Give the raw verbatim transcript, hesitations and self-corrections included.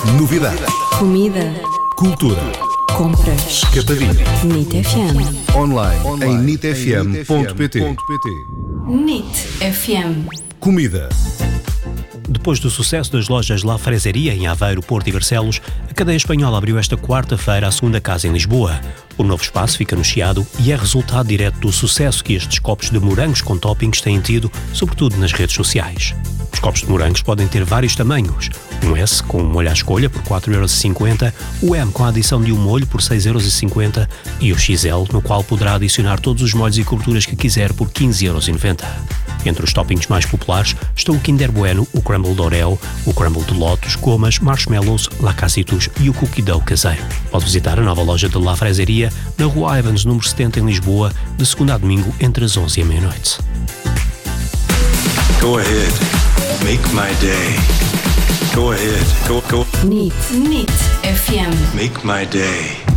Novidade. Comida. Cultura. Compras. Capadinha. N I T F M. Online, Online em nit f m ponto p t. N I T F M. Comida. Depois do sucesso das lojas La Freseria em Aveiro, Porto e Barcelos, a cadeia espanhola abriu esta quarta-feira a segunda casa em Lisboa. O novo espaço fica no Chiado e é resultado direto do sucesso que estes copos de morangos com toppings têm tido, sobretudo nas redes sociais. Os copos de morangos podem ter vários tamanhos. Um S com um molho à escolha por quatro euros e cinquenta, o M com a adição de um molho por seis euros e cinquenta e o X L, no qual poderá adicionar todos os molhos e coberturas que quiser por quinze euros e noventa. Entre os toppings mais populares estão o Kinder Bueno, o Crumble de Oreo, o Crumble de Lotus, gomas, marshmallows, lacasitos e o Cookie Dough caseiro. Pode visitar a nova loja de La Freseria na Rua Evans, número setenta, em Lisboa, de segunda a domingo, entre as onze e a meia-noite. Go ahead, make my day. Go ahead, go, go. N I T. N I T F M. Make my day.